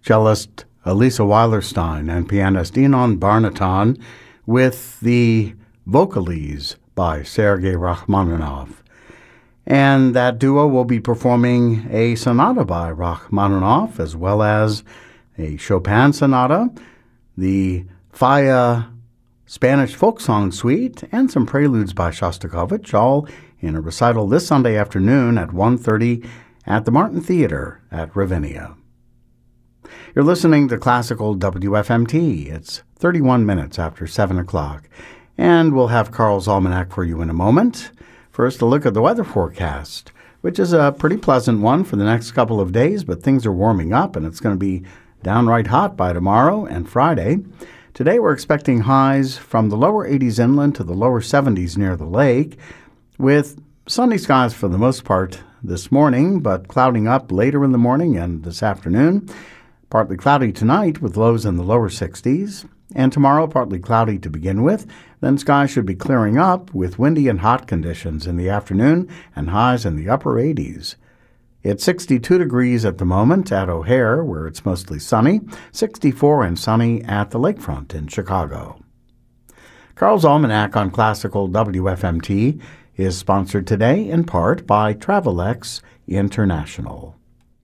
cellist Elisa Weilerstein and pianist Inon Barnaton with the Vocalese by Sergei Rachmaninoff. And that duo will be performing a sonata by Rachmaninoff as well as a Chopin sonata, the Faya Spanish folk song suite, and some preludes by Shostakovich, all in a recital this Sunday afternoon at 1:30 at the Martin Theater at Ravinia. You're listening to Classical WFMT. It's 31 minutes after 7 o'clock, and we'll have Carl's Almanac for you in a moment. First, a look at the weather forecast, which is a pretty pleasant one for the next couple of days, but things are warming up, and it's going to be downright hot by tomorrow and Friday. Today, we're expecting highs from the lower 80s inland to the lower 70s near the lake, with sunny skies for the most part this morning, but clouding up later in the morning and this afternoon. Partly cloudy tonight with lows in the lower 60s, and tomorrow partly cloudy to begin with. Then skies should be clearing up with windy and hot conditions in the afternoon and highs in the upper 80s. It's 62 degrees at the moment at O'Hare, where it's mostly sunny, 64 and sunny at the lakefront in Chicago. Carl's Almanac on Classical WFMT is sponsored today in part by Travelex International.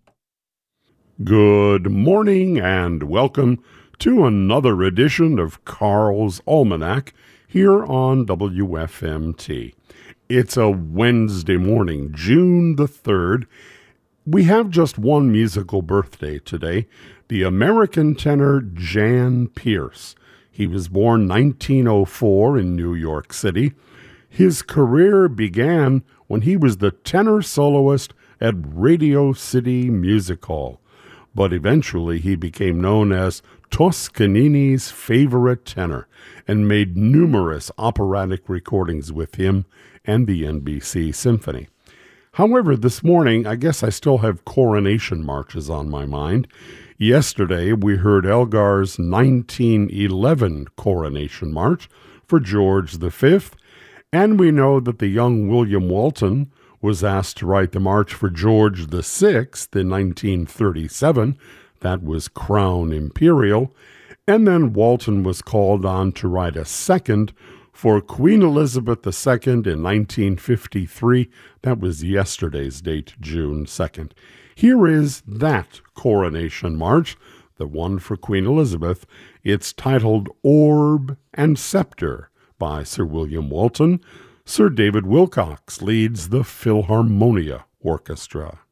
Good morning and welcome to another edition of Carl's Almanac here on WFMT. It's a Wednesday morning, June the 3rd. We have just one musical birthday today, the American tenor Jan Peerce. He was born 1904 in New York City. His career began when he was the tenor soloist at Radio City Music Hall, but eventually he became known as Toscanini's favorite tenor and made numerous operatic recordings with him and the NBC Symphony. However, this morning, I guess I still have coronation marches on my mind. Yesterday, we heard Elgar's 1911 coronation march for George V, and we know that the young William Walton was asked to write the march for George VI in 1937. That was Crown Imperial. And then Walton was called on to write a second for Queen Elizabeth II in 1953. That was yesterday's date, June 2nd. Here is that coronation march, the one for Queen Elizabeth. It's titled Orb and Scepter by Sir William Walton. Sir David Wilcox leads the Philharmonia Orchestra.